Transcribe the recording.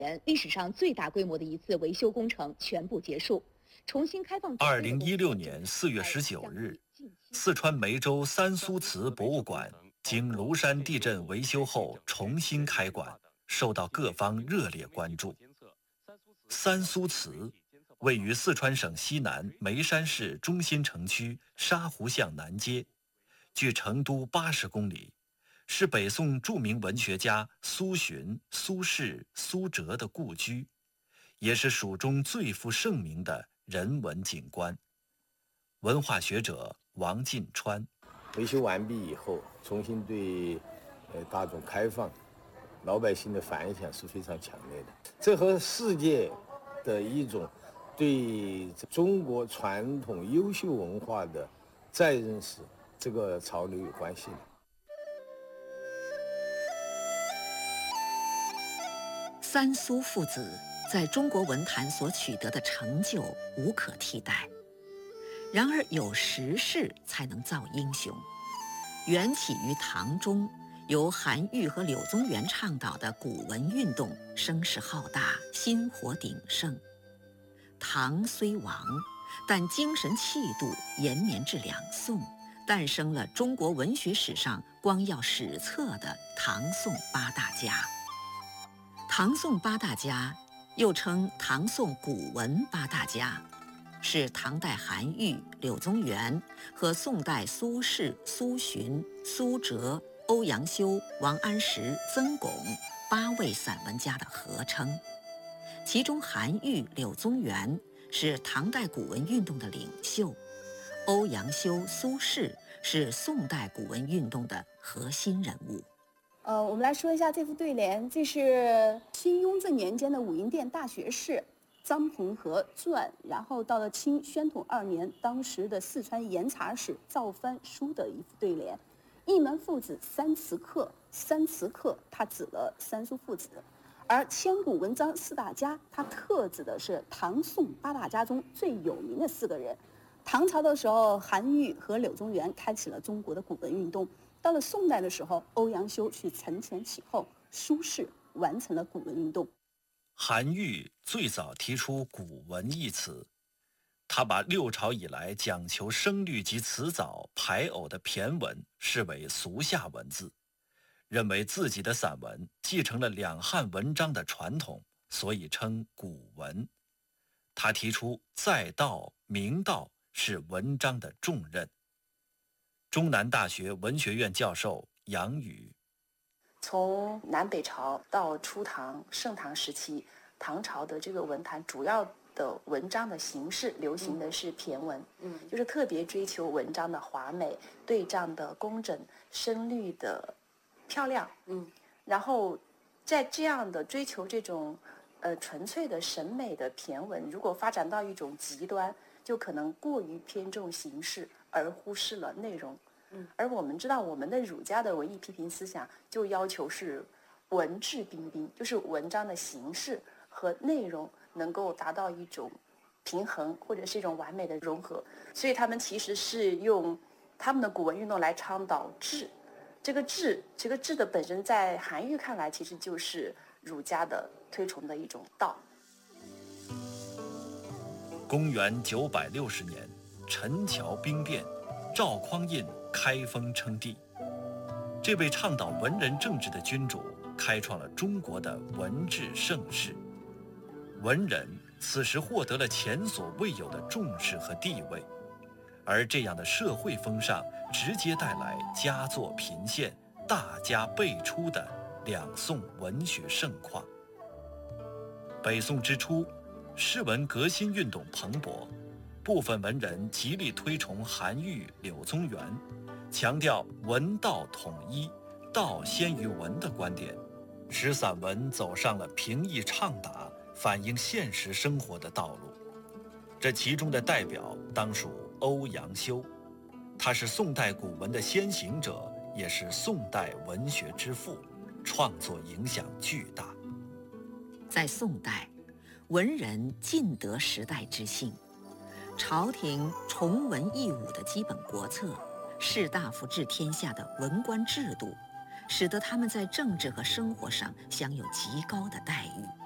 历史上最大规模的一次维修工程全部结束，重新开放。 2016年4月19日，四川梅州三苏祠博物馆经庐山地震维修后重新开馆，受到各方热烈关注。三苏祠位于四川省西南眉山市中心城区沙湖巷南街，距成都80公里，是北宋著名文学家苏洵、苏轼、苏辙的故居，也是蜀中最负盛名的人文景观。文化学者王进川： 维修完毕以后，重新对大众开放，老百姓的反响是非常强烈的。这和世界的一种对中国传统优秀文化的再认识，这个潮流有关系的。 三苏父子在中国文坛所取得的成就无可替代。然而有时势才能造英雄。缘起于唐中，由韩愈和柳宗元倡导的古文运动声势浩大，薪火鼎盛。唐虽亡，但精神气度延绵至两宋，诞生了中国文学史上光耀史册的唐宋八大家。唐宋八大家又称唐宋古文八大家，是唐代韩愈、柳宗元和宋代苏轼、苏洵、苏辙、欧阳修、王安石、曾巩8位散文家的合称。其中韩愈、柳宗元是唐代古文运动的领袖，欧阳修、苏轼是宋代古文运动的核心人物。 我们来说一下这副对联，这是清雍正年间的武英殿大学士张鹏和撰，然后到了清宣统2年，当时的四川盐茶使赵藩书的一副对联。一门父子三词客，三词客他指了三苏父子，而千古文章四大家，他特指的是唐宋八大家中最有名的4个人。唐朝的时候，韩愈和柳宗元开启了中国的古文运动，到了宋代的时候，欧阳修去承前启后，苏轼完成了古文运动。 韩愈最早提出古文一词，他把6朝以来讲求声律及词藻排偶的骈文视为俗下文字，认为自己的散文继承了两汉文章的传统，所以称古文。他提出载道、明道是文章的重任。中南大学文学院教授杨宇： 从南北朝到初唐、盛唐时期，唐朝的这个文坛主要的文章的形式流行的是骈文，就是特别追求文章的华美、对仗的工整、声律的漂亮，然后在这样的追求这种纯粹的审美的骈文，如果发展到一种极端，就可能过于偏重形式而忽视了内容。而我们知道，我们的儒家的文艺批评思想就要求是文质彬彬，就是文章的形式和内容能够达到一种平衡，或者是一种完美的融合。所以他们其实是用他们的古文运动来倡导质。这个质的本身，在韩愈看来，其实就是儒家的推崇的一种道。 公元960年，陈桥兵变，赵匡胤开封称帝。这位倡导文人政治的君主，开创了中国的文治盛世。文人此时获得了前所未有的重视和地位，而这样的社会风尚直接带来佳作频现、大家辈出的两宋文学盛况。北宋之初，诗文革新运动蓬勃，部分文人极力推崇韩愈、柳宗元，强调文道统一、道先于文的观点，使散文走上了平易畅达、反映现实生活的道路。这其中的代表当属欧阳修，他是宋代古文的先行者，也是宋代文学之父，创作影响巨大。 在宋代，文人尽得时代之幸，朝廷崇文抑武的基本国策，士大夫治天下的文官制度，使得他们在政治和生活上享有极高的待遇。